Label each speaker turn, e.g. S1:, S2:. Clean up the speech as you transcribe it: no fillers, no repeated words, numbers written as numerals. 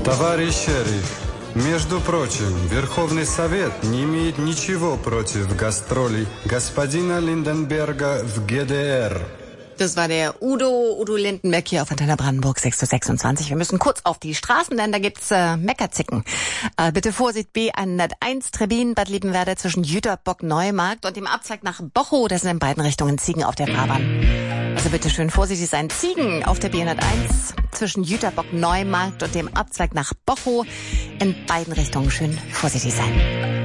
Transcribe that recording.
S1: Товарищ шериф, между прочим, Верховный Совет не имеет ничего против гастролей господина Lindenberger в ГДР.
S2: Das war der Udo Lindenberg hier auf Antenne Brandenburg 6:26. Wir müssen kurz auf die Straßen, denn da gibt's Meckerzicken. Bitte Vorsicht, B101 Trebin, Bad Liebenwerda zwischen Jüterbock Neumarkt und dem Abzweig nach Bochow. Das sind in beiden Richtungen Ziegen auf der Fahrbahn. Also bitte schön vorsichtig sein. Ziegen auf der B101 zwischen Jüterbock Neumarkt und dem Abzweig nach Bochow. In beiden Richtungen schön vorsichtig sein.